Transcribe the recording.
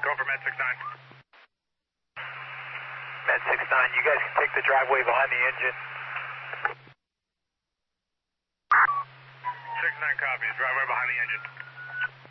Go for Med 69. Med 69, you guys can take the driveway behind the engine. 69 copies, driveway behind the engine.